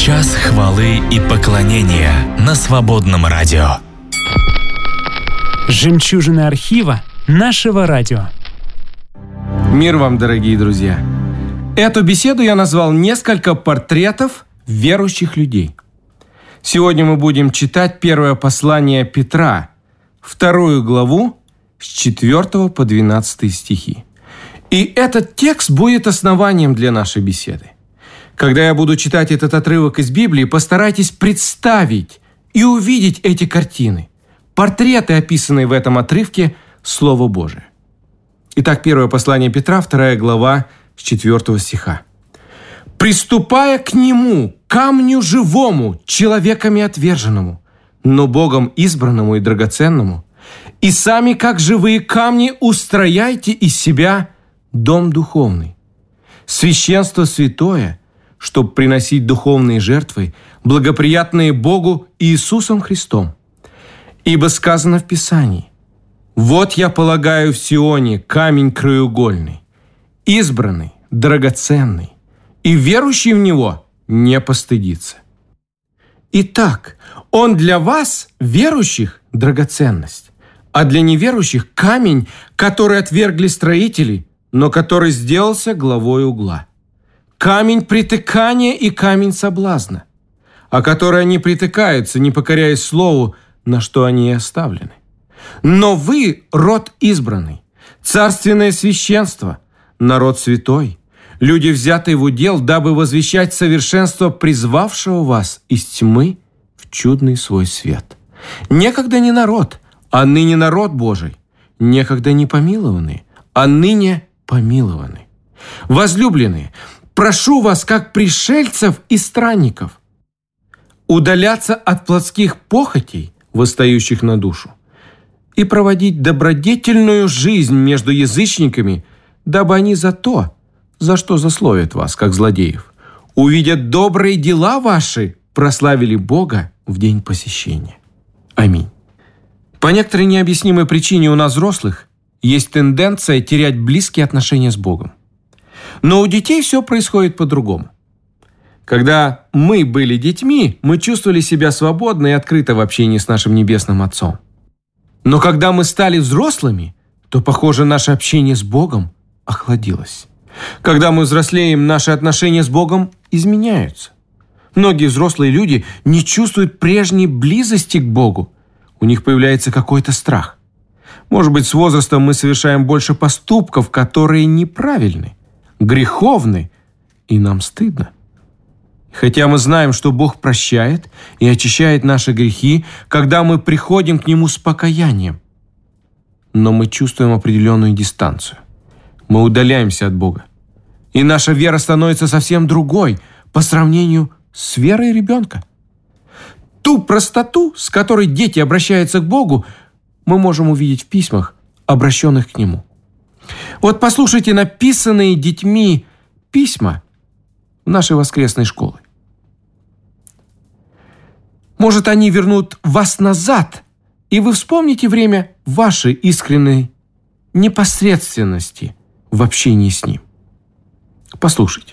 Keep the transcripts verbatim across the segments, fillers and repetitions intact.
Час хвалы и поклонения на Свободном радио. Жемчужины архива нашего радио. Мир вам, дорогие друзья! Эту беседу я назвал «Несколько портретов верующих людей». Сегодня мы будем читать первое послание Петра, вторую главу с четвёртого по двенадцатый стихи. И этот текст будет основанием для нашей беседы. Когда я буду читать этот отрывок из Библии, постарайтесь представить и увидеть эти картины, портреты, описанные в этом отрывке, Слово Божие. Итак, первое послание Петра, вторая глава с четвёртого стиха. «Приступая к Нему, камню живому, человеками отверженному, но Богом избранному и драгоценному, и сами, как живые камни, устрояйте из себя дом духовный, священство святое, чтобы приносить духовные жертвы, благоприятные Богу Иисусом Христом. Ибо сказано в Писании: «Вот я полагаю в Сионе камень краеугольный, избранный, драгоценный, и верующий в Него не постыдится». Итак, Он для вас, верующих, драгоценность, а для неверующих камень, который отвергли строители, но который сделался главой угла. Камень притыкания и камень соблазна, о который они притыкаются, не покоряясь слову, на что они и оставлены. Но вы – род избранный, царственное священство, народ святой, люди, взятые в удел, дабы возвещать совершенство призвавшего вас из тьмы в чудный свой свет. Некогда не народ, а ныне народ Божий, некогда не помилованные, а ныне помилованы. Возлюбленные, прошу вас, как пришельцев и странников, удаляться от плотских похотей, восстающих на душу, и проводить добродетельную жизнь между язычниками, дабы они за то, за что засловят вас, как злодеев, увидят добрые дела ваши, прославили Бога в день посещения. Аминь. По некоторой необъяснимой причине у нас, взрослых, есть тенденция терять близкие отношения с Богом. Но у детей все происходит по-другому. Когда мы были детьми, мы чувствовали себя свободно и открыто в общении с нашим Небесным Отцом. Но когда мы стали взрослыми, то, похоже, наше общение с Богом охладилось. Когда мы взрослеем, наши отношения с Богом изменяются. Многие взрослые люди не чувствуют прежней близости к Богу. У них появляется какой-то страх. Может быть, с возрастом мы совершаем больше поступков, которые неправильны, греховны, и нам стыдно. Хотя мы знаем, что Бог прощает и очищает наши грехи, когда мы приходим к Нему с покаянием. Но мы чувствуем определенную дистанцию. Мы удаляемся от Бога. И наша вера становится совсем другой по сравнению с верой ребенка. Ту простоту, с которой дети обращаются к Богу, мы можем увидеть в письмах, обращенных к Нему. Вот послушайте написанные детьми письма в нашей воскресной школе. Может, они вернут вас назад, и вы вспомните время вашей искренней непосредственности в общении с Ним. Послушайте.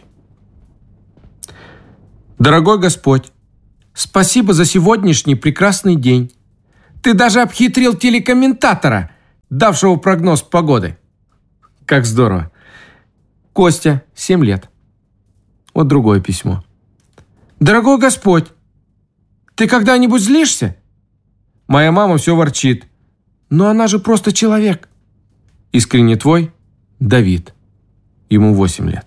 Дорогой Господь, спасибо за сегодняшний прекрасный день. Ты даже обхитрил телекомментатора, давшего прогноз погоды. Как здорово. Костя, семь лет. Вот другое письмо. Дорогой Господь, ты когда-нибудь злишься? Моя мама все ворчит. Но она же просто человек. Искренне твой, Давид. Ему восемь лет.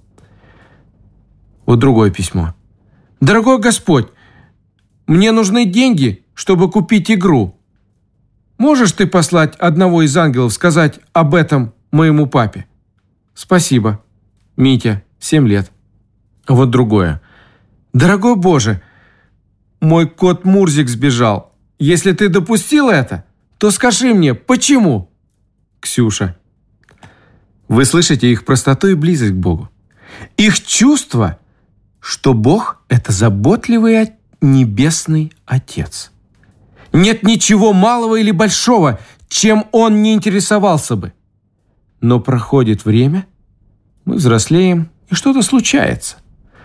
Вот другое письмо. Дорогой Господь, мне нужны деньги, чтобы купить игру. Можешь ты послать одного из ангелов сказать об этом моему папе? Спасибо. Митя, семь лет. Вот другое. Дорогой Боже, мой кот Мурзик сбежал. Если ты допустил это, то скажи мне, почему? Ксюша. Вы слышите их простоту и близость к Богу. Их чувство, что Бог – это заботливый небесный Отец. Нет ничего малого или большого, чем Он не интересовался бы. Но проходит время, мы взрослеем, и что-то случается.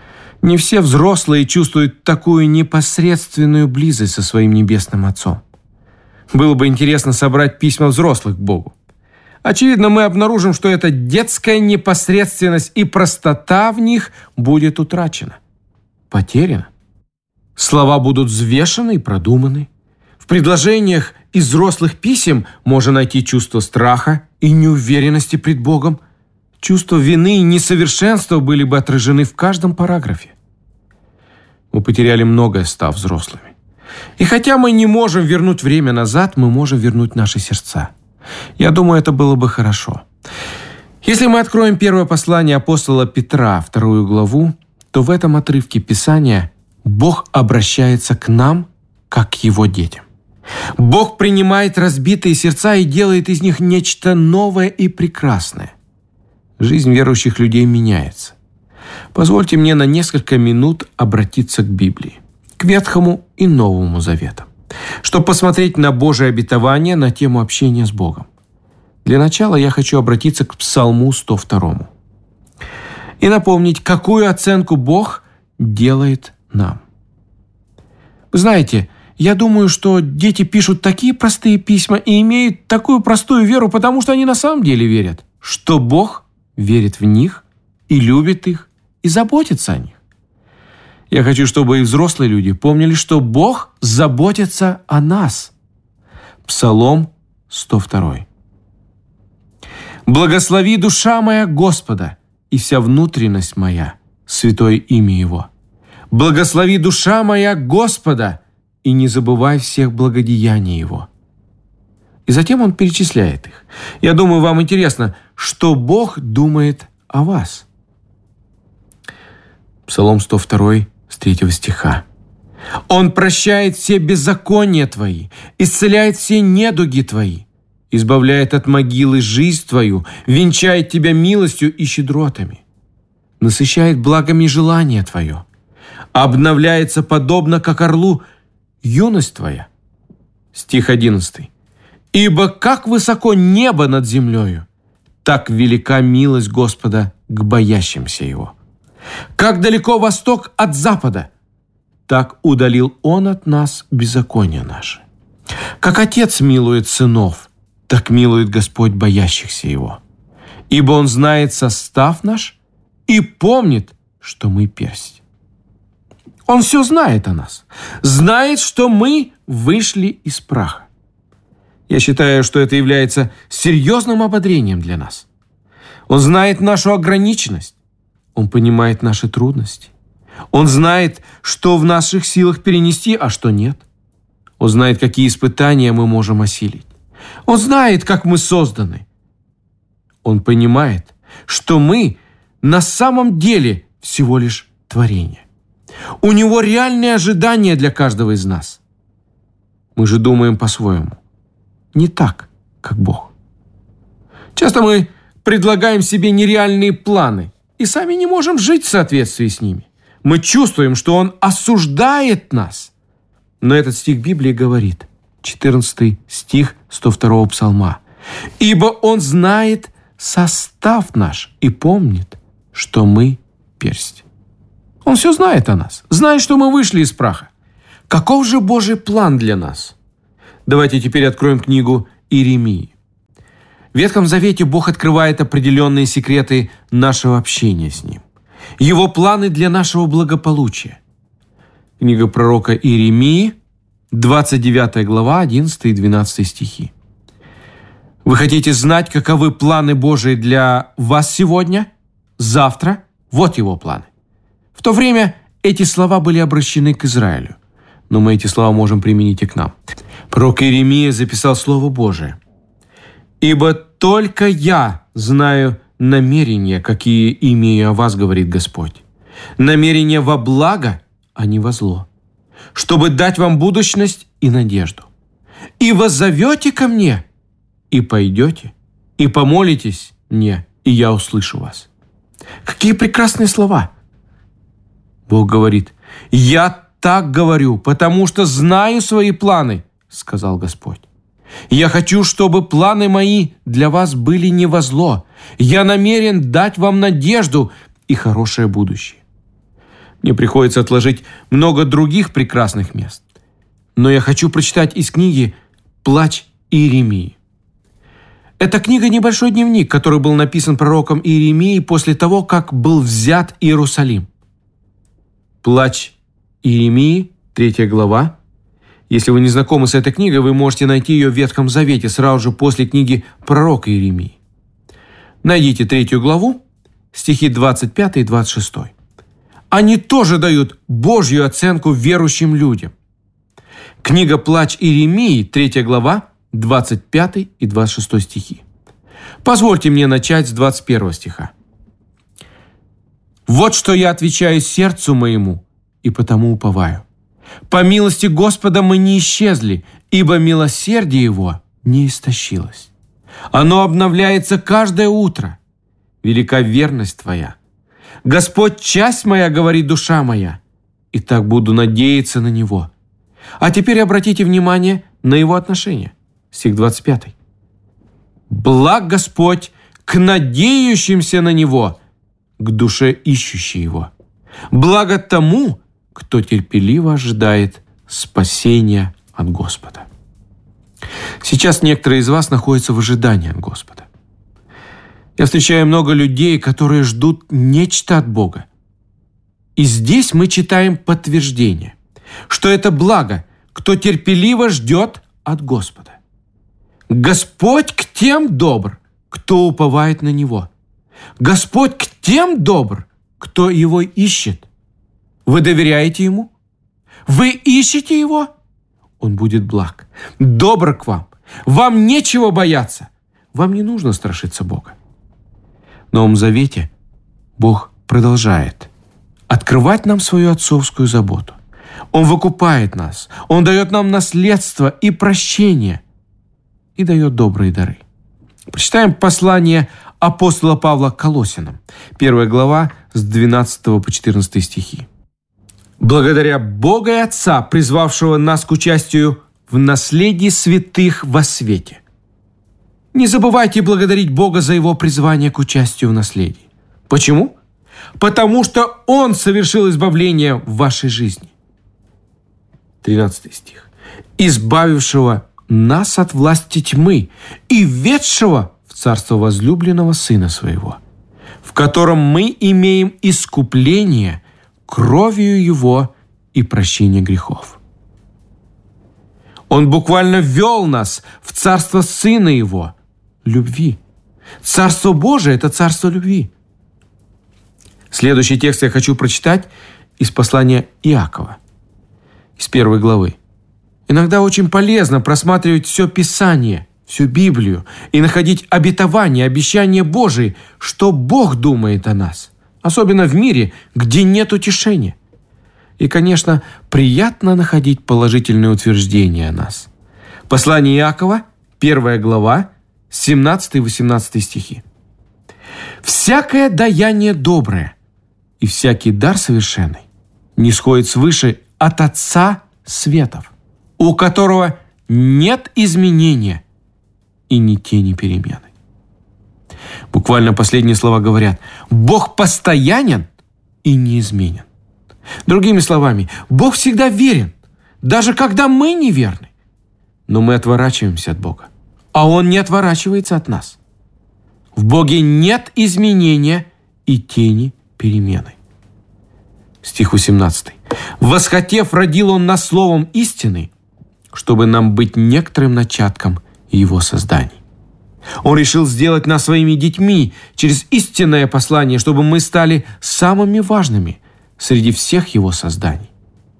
Не все взрослые чувствуют такую непосредственную близость со своим Небесным Отцом. Было бы интересно собрать письма взрослых к Богу. Очевидно, мы обнаружим, что эта детская непосредственность и простота в них будет утрачена, потеряна. Слова будут взвешены и продуманы. В предложениях из взрослых писем можно найти чувство страха и неуверенности пред Богом. Чувство вины и несовершенства были бы отражены в каждом параграфе. Мы потеряли многое, став взрослыми. И хотя мы не можем вернуть время назад, мы можем вернуть наши сердца. Я думаю, это было бы хорошо. Если мы откроем первое послание апостола Петра, вторую главу, то в этом отрывке Писания Бог обращается к нам, как к Его детям. Бог принимает разбитые сердца и делает из них нечто новое и прекрасное. Жизнь верующих людей меняется. Позвольте мне на несколько минут обратиться к Библии, к Ветхому и Новому Заветам, чтобы посмотреть на Божие обетование на тему общения с Богом. Для начала я хочу обратиться к Псалму сто второму и напомнить, какую оценку Бог делает нам. Вы знаете, я думаю, что дети пишут такие простые письма и имеют такую простую веру, потому что они на самом деле верят, что Бог верит в них и любит их, и заботится о них. Я хочу, чтобы и взрослые люди помнили, что Бог заботится о нас. Псалом сто два. «Благослови, душа моя, Господа, и вся внутренность моя, святое имя Его. Благослови, душа моя, Господа, и не забывай всех благодеяний Его». И затем он перечисляет их. Я думаю, вам интересно, что Бог думает о вас. Псалом сто два, с третьего стиха. «Он прощает все беззакония твои, исцеляет все недуги твои, избавляет от могилы жизнь твою, венчает тебя милостью и щедротами, насыщает благами желание твое, обновляется подобно, как орлу, юность твоя». Стих одиннадцатый. «Ибо как высоко небо над землею, так велика милость Господа к боящимся Его. Как далеко восток от запада, так удалил Он от нас беззаконие наше. Как отец милует сынов, так милует Господь боящихся Его. Ибо Он знает состав наш и помнит, что мы персть». Он все знает о нас, знает, что мы вышли из праха. Я считаю, что это является серьезным ободрением для нас. Он знает нашу ограниченность. Он понимает наши трудности. Он знает, что в наших силах перенести, а что нет. Он знает, какие испытания мы можем осилить. Он знает, как мы созданы. Он понимает, что мы на самом деле всего лишь творение. У Него реальные ожидания для каждого из нас. Мы же думаем по-своему. Не так, как Бог. Часто мы предлагаем себе нереальные планы и сами не можем жить в соответствии с ними. Мы чувствуем, что Он осуждает нас. Но этот стих Библии говорит, четырнадцатый стих сто второго псалма: «Ибо Он знает состав наш и помнит, что мы персть». Он все знает о нас, знает, что мы вышли из праха. Каков же Божий план для нас? Давайте теперь откроем книгу Иеремии. В Ветхом Завете Бог открывает определенные секреты нашего общения с Ним, Его планы для нашего благополучия. Книга пророка Иеремии, двадцать девятая глава, одиннадцатый и двенадцатый стихи. Вы хотите знать, каковы планы Божии для вас сегодня, завтра? Вот Его планы. В то время эти слова были обращены к Израилю, но мы эти слова можем применить и к нам. Пророк Иеремия записал Слово Божие. «Ибо только я знаю намерения, какие имею о вас, говорит Господь. Намерения во благо, а не во зло, чтобы дать вам будущность и надежду. И воззовете ко мне, и пойдете, и помолитесь мне, и я услышу вас». Какие прекрасные слова! Бог говорит: «Я так говорю, потому что знаю свои планы, сказал Господь. Я хочу, чтобы планы мои для вас были не во зло. Я намерен дать вам надежду и хорошее будущее». Мне приходится отложить много других прекрасных мест. Но я хочу прочитать из книги «Плач Иеремии». Эта книга – небольшой дневник, который был написан пророком Иеремией после того, как был взят Иерусалим. «Плач Иеремии», третья глава. Если вы не знакомы с этой книгой, вы можете найти ее в Ветхом Завете сразу же после книги пророка Иеремии. Найдите третью главу, стихи двадцать пятый и двадцать шестой. Они тоже дают Божью оценку верующим людям. Книга «Плач Иеремии», третья глава, двадцать пятый и двадцать шестой стихи. Позвольте мне начать с двадцать первого стиха. «Вот что я отвечаю сердцу моему, и потому уповаю. По милости Господа мы не исчезли, ибо милосердие Его не истощилось. Оно обновляется каждое утро. Велика верность Твоя. Господь, часть моя, говорит душа моя, и так буду надеяться на Него». А теперь обратите внимание на Его отношение. Стих двадцать пятый. «Благ Господь к надеющимся на Него, к душе ищущей Его. Благо тому, кто терпеливо ожидает спасения от Господа». Сейчас некоторые из вас находятся в ожидании от Господа. Я встречаю много людей, которые ждут нечто от Бога. И здесь мы читаем подтверждение, что это благо, кто терпеливо ждет от Господа. Господь к тем добр, кто уповает на Него. Господь к тем добр, кто Его ищет. Вы доверяете Ему? Вы ищете Его? Он будет благ, добр к вам. Вам нечего бояться. Вам не нужно страшиться Бога. В Новом Завете Бог продолжает открывать нам свою отцовскую заботу. Он выкупает нас, Он дает нам наследство и прощение, и дает добрые дары. Прочитаем послание апостола Павла к Колоссянам, первая глава с двенадцатого по четырнадцатый стихи. «Благодаря Бога и Отца, призвавшего нас к участию в наследии святых во свете». Не забывайте благодарить Бога за Его призвание к участию в наследии. Почему? Потому что Он совершил избавление в вашей жизни. тринадцатый стих. «Избавившего нас от власти тьмы и введшего в царство возлюбленного Сына Своего, в котором мы имеем искупление кровью Его и прощение грехов». Он буквально ввел нас в царство Сына Его, любви. Царство Божие – это царство любви. Следующий текст я хочу прочитать из послания Иакова, из первой главы. Иногда очень полезно просматривать все Писание, всю Библию и находить обетования, обещания Божии, что Бог думает о нас, особенно в мире, где нет утешения. И, конечно, приятно находить положительные утверждения о нас. Послание Иакова, первая глава, семнадцатый и восемнадцатый стихи. «Всякое даяние доброе и всякий дар совершенный нисходит свыше от Отца светов, у которого нет изменения и ни тени перемены». Буквально последние слова говорят: Бог постоянен и неизменен. Другими словами, Бог всегда верен, даже когда мы неверны. Но мы отворачиваемся от Бога, а Он не отворачивается от нас. В Боге нет изменения и тени перемены. Стих восемнадцатый. «Восхотев, родил Он нас словом истины, чтобы нам быть некоторым начатком Его созданий». Он решил сделать нас своими детьми через истинное послание, чтобы мы стали самыми важными среди всех Его созданий.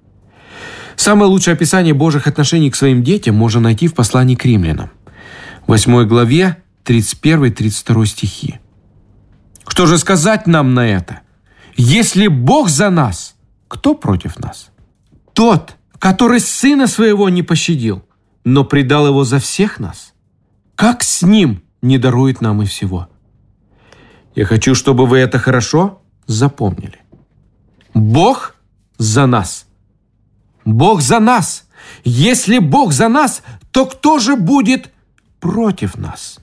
Самое лучшее описание Божьих отношений к своим детям можно найти в послании к римлянам, восьмой главе, тридцать первый тридцать второй стихи. «Что же сказать нам на это? Если Бог за нас, кто против нас? Тот, который Сына Своего не пощадил, но предал Его за всех нас, как с Ним не дарует нам и всего?» Я хочу, чтобы вы это хорошо запомнили. Бог за нас. Бог за нас. Если Бог за нас, то кто же будет против нас?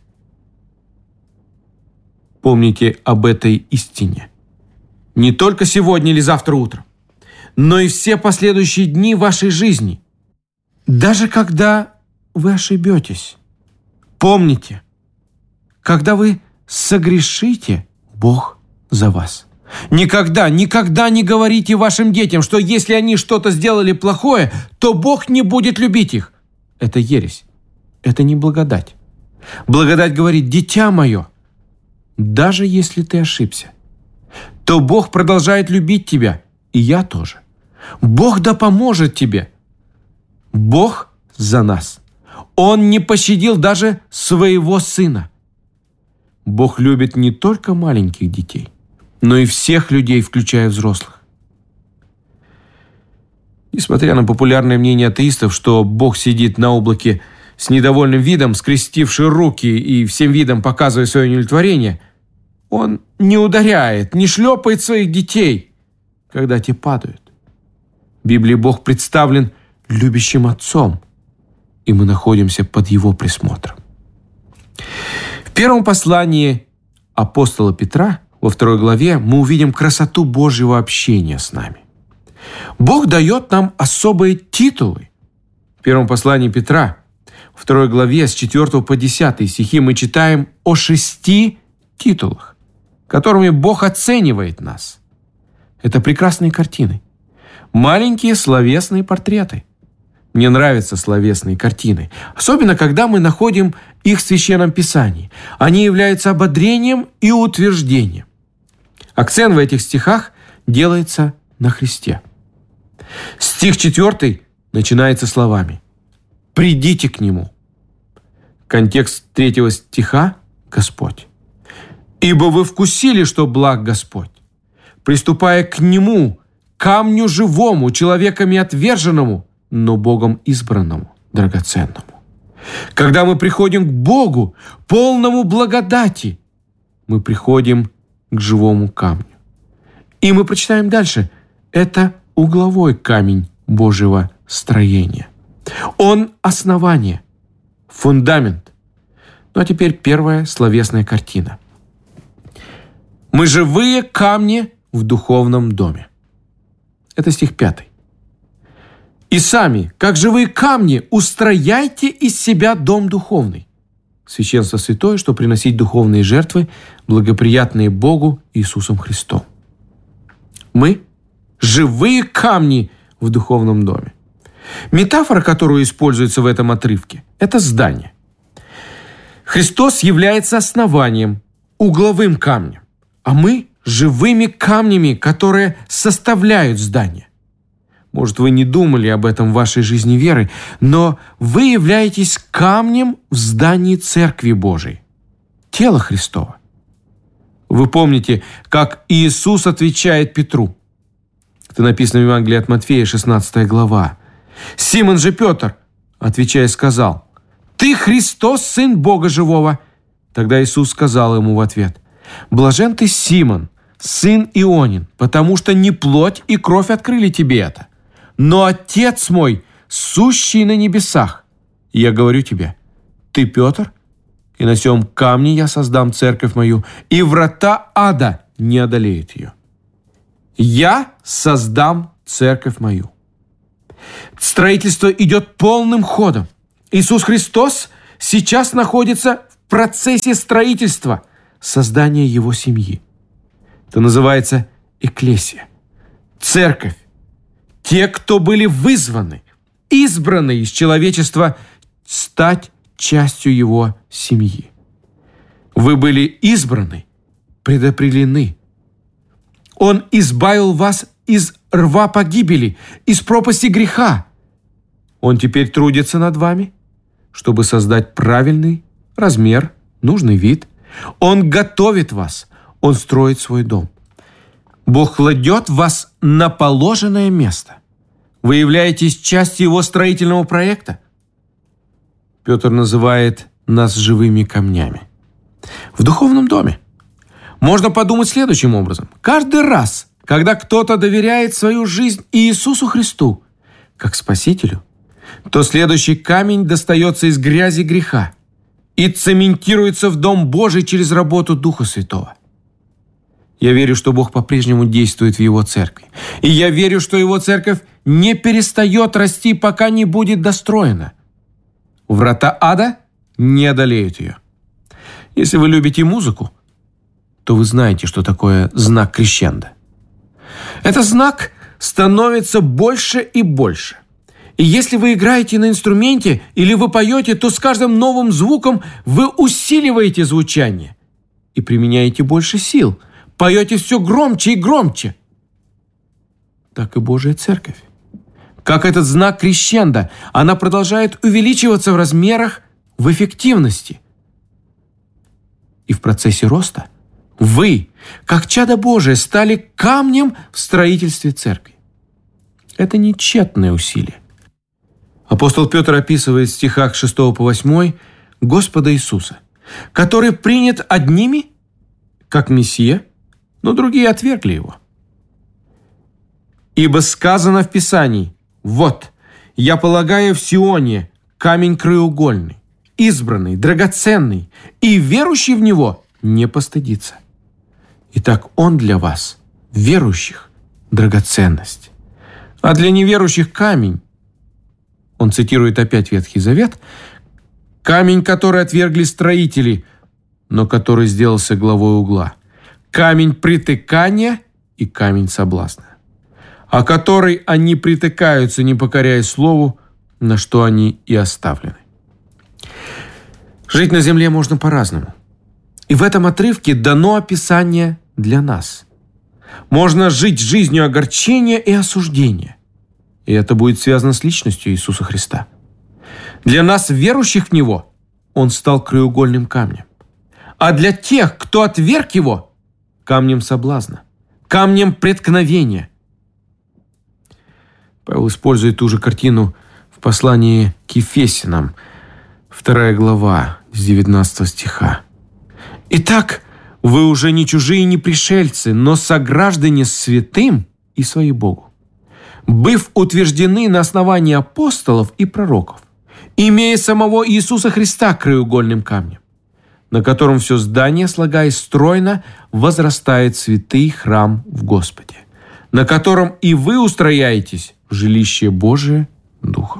Помните об этой истине. Не только сегодня или завтра утром, но и все последующие дни вашей жизни. Даже когда вы ошибетесь, помните, когда вы согрешите, Бог за вас. Никогда, никогда не говорите вашим детям, что если они что-то сделали плохое, то Бог не будет любить их. Это ересь. Это не благодать. Благодать говорит: дитя мое, даже если ты ошибся, то Бог продолжает любить тебя, и я тоже. Бог да поможет тебе. Бог за нас. Он не пощадил даже своего сына. Бог любит не только маленьких детей, но и всех людей, включая взрослых. Несмотря на популярное мнение атеистов, что Бог сидит на облаке с недовольным видом, скрестивший руки и всем видом показывая свое неудовлетворение, Он не ударяет, не шлепает своих детей, когда те падают. В Библии Бог представлен любящим отцом, и мы находимся под Его присмотром. В первом послании апостола Петра, во второй главе, мы увидим красоту Божьего общения с нами. Бог дает нам особые титулы. В первом послании Петра, во второй главе, с четвёртого по десятый стихи, мы читаем о шести титулах, которыми Бог оценивает нас. Это прекрасные картины. Маленькие словесные портреты. Мне нравятся словесные картины, особенно когда мы находим их в Священном Писании. Они являются ободрением и утверждением. Акцент в этих стихах делается на Христе. Стих четвертый начинается словами: «Придите к Нему». Контекст третьего стиха – Господь. «Ибо вы вкусили, что благ Господь, приступая к Нему, камню живому, человеками отверженному, но Богом избранному, драгоценному». Когда мы приходим к Богу, полному благодати, мы приходим к живому камню. И мы прочитаем дальше. Это угловой камень Божьего строения. Он основание, фундамент. Ну а теперь первая словесная картина. Мы живые камни в духовном доме. Это стих пятый. «И сами, как живые камни, устрояйте из себя дом духовный, священство святое, что приносить духовные жертвы, благоприятные Богу Иисусом Христом». Мы – живые камни в духовном доме. Метафора, которая используется в этом отрывке – это здание. Христос является основанием, угловым камнем, а мы – живыми камнями, которые составляют здание. Может, вы не думали об этом в вашей жизни веры, но вы являетесь камнем в здании Церкви Божией, тела Христова. Вы помните, как Иисус отвечает Петру. Это написано в Евангелии от Матфея, шестнадцатая глава. «Симон же Петр, отвечая, сказал: Ты Христос, Сын Бога Живого». Тогда Иисус сказал ему в ответ: «Блажен ты, Симон, сын Ионин, потому что не плоть и кровь открыли тебе это, но Отец мой, сущий на небесах. И я говорю тебе: ты Петр, и на сем камне я создам церковь мою, и врата ада не одолеют ее. Я создам церковь мою». Строительство идет полным ходом. Иисус Христос сейчас находится в процессе строительства, создания Его семьи. Это называется экклесия, церковь. Те, кто были вызваны, избраны из человечества стать частью Его семьи. Вы были избраны, предопределены. Он избавил вас из рва погибели, из пропасти греха. Он теперь трудится над вами, чтобы создать правильный размер, нужный вид. Он готовит вас, Он строит свой дом. Бог кладет вас на положенное место. Вы являетесь частью Его строительного проекта. Петр называет нас живыми камнями. В духовном доме можно подумать следующим образом. Каждый раз, когда кто-то доверяет свою жизнь Иисусу Христу как Спасителю, то следующий камень достается из грязи греха и цементируется в Дом Божий через работу Духа Святого. Я верю, что Бог по-прежнему действует в Его церкви. И я верю, что Его церковь не перестает расти, пока не будет достроена. Врата ада не одолеют ее. Если вы любите музыку, то вы знаете, что такое знак крещендо. Этот знак становится больше и больше. И если вы играете на инструменте или вы поете, то с каждым новым звуком вы усиливаете звучание и применяете больше сил. Поете все громче и громче. Так и Божья церковь. Как этот знак крещендо, она продолжает увеличиваться в размерах, в эффективности. И в процессе роста вы, как чадо Божие, стали камнем в строительстве церкви. Это не тщетное усилие. Апостол Петр описывает в стихах с шестого по восьмой Господа Иисуса, который принят одними, как Мессия, но другие отвергли Его. Ибо сказано в Писании: «Вот, я полагаю в Сионе камень краеугольный, избранный, драгоценный, и верующий в Него не постыдится». Итак, Он для вас, верующих, драгоценность, а для неверующих камень. Он цитирует опять Ветхий Завет: «Камень, который отвергли строители, но который сделался главой угла, камень притыкания и камень соблазна, о который они притыкаются, не покоряясь слову, на что они и оставлены». Жить на земле можно по-разному. И в этом отрывке дано описание для нас. Можно жить жизнью огорчения и осуждения. И это будет связано с личностью Иисуса Христа. Для нас, верующих в Него, Он стал краеугольным камнем. А для тех, кто отверг Его, камнем соблазна, камнем преткновения. Павел использует ту же картину в послании к Ефесянам, вторая глава, с девятнадцатого стиха. «Итак, вы уже не чужие, не пришельцы, но сограждане с святым и свои Богу, быв утверждены на основании апостолов и пророков, имея самого Иисуса Христа краеугольным камнем, на котором все здание, слагаясь стройно, возрастает святый храм в Господе, на котором и вы устрояетесь в жилище Божие Духом».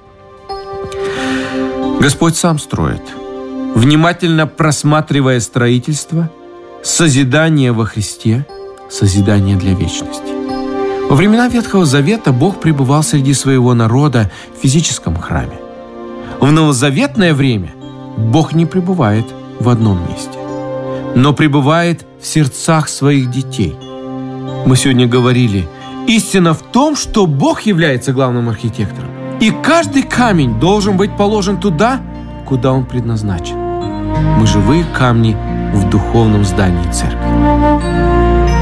Господь сам строит, внимательно просматривая строительство, созидание во Христе, созидание для вечности. Во времена Ветхого Завета Бог пребывал среди своего народа в физическом храме. В новозаветное время Бог не пребывает в одном месте, но пребывает в сердцах своих детей. Мы сегодня говорили, истина в том, что Бог является главным архитектором, и каждый камень должен быть положен туда, куда он предназначен. Мы живые камни в духовном здании церкви.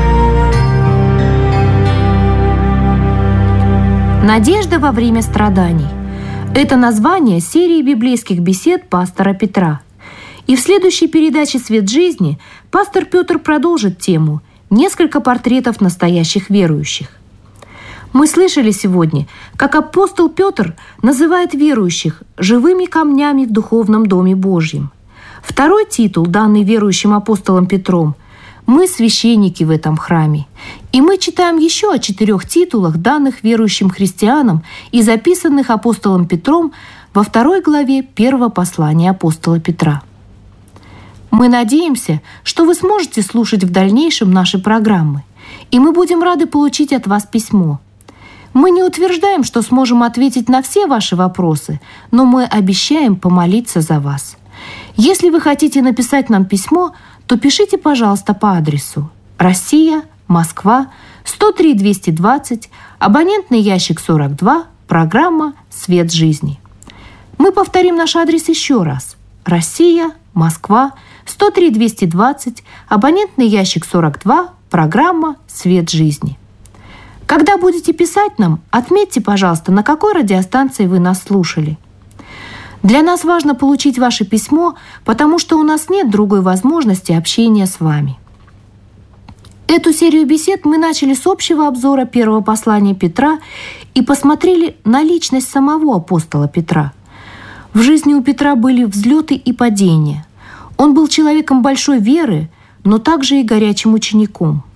«Надежда во время страданий» – это название серии библейских бесед пастора Петра. И в следующей передаче «Свет жизни» пастор Петр продолжит тему «Несколько портретов настоящих верующих». Мы слышали сегодня, как апостол Петр называет верующих живыми камнями в духовном Доме Божьем. Второй титул, данный верующим апостолом Петром, «Мы священники в этом храме». И мы читаем еще о четырех титулах, данных верующим христианам и записанных апостолом Петром во второй главе первого послания апостола Петра. Мы надеемся, что вы сможете слушать в дальнейшем наши программы, и мы будем рады получить от вас письмо. Мы не утверждаем, что сможем ответить на все ваши вопросы, но мы обещаем помолиться за вас. Если вы хотите написать нам письмо, то пишите, пожалуйста, по адресу Россия, Москва, сто три двести двадцать, абонентный ящик сорок два, программа «Свет жизни». Мы повторим наш адрес еще раз. Россия, Москва, сто три двести двадцать, абонентный ящик сорок два, программа «Свет жизни». Когда будете писать нам, отметьте, пожалуйста, на какой радиостанции вы нас слушали. Для нас важно получить ваше письмо, потому что у нас нет другой возможности общения с вами. Эту серию бесед мы начали с общего обзора первого послания Петра и посмотрели на личность самого апостола Петра. В жизни у Петра были взлеты и падения. Он был человеком большой веры, но также и горячим учеником.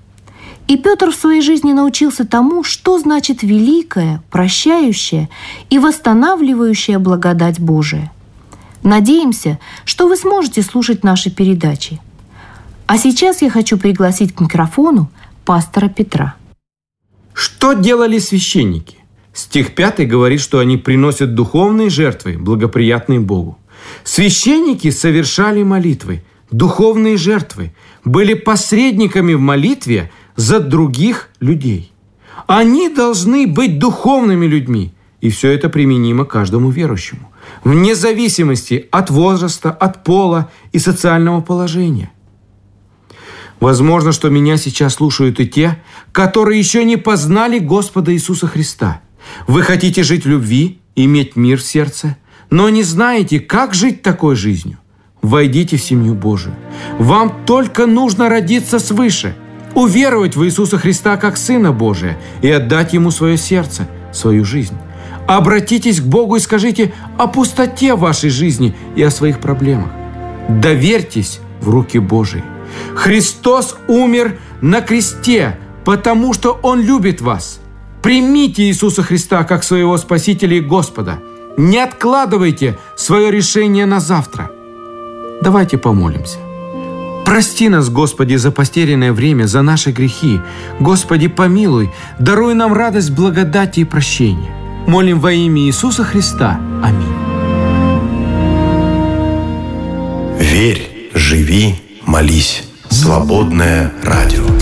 И Петр в своей жизни научился тому, что значит великая, прощающая и восстанавливающая благодать Божия. Надеемся, что вы сможете слушать наши передачи. А сейчас я хочу пригласить к микрофону пастора Петра. Что делали священники? Стих пятый говорит, что они приносят духовные жертвы, благоприятные Богу. Священники совершали молитвы, духовные жертвы, были посредниками в молитве за других людей. Они должны быть духовными людьми, и все это применимо каждому верующему, вне зависимости от возраста, от пола и социального положения. Возможно, что меня сейчас слушают и те, которые еще не познали Господа Иисуса Христа. Вы хотите жить в любви, иметь мир в сердце, но не знаете, как жить такой жизнью. Войдите в семью Божию. Вам только нужно родиться свыше, уверовать в Иисуса Христа как Сына Божия и отдать Ему свое сердце, свою жизнь. Обратитесь к Богу и скажите о пустоте вашей жизни и о своих проблемах. Доверьтесь в руки Божии. Христос умер на кресте, потому что Он любит вас. Примите Иисуса Христа как своего Спасителя и Господа. Не откладывайте свое решение на завтра. Давайте помолимся. Прости нас, Господи, за потерянное время, за наши грехи. Господи, помилуй, даруй нам радость благодати и прощения. Молим во имя Иисуса Христа. Аминь. Верь, живи, молись. Свободное радио.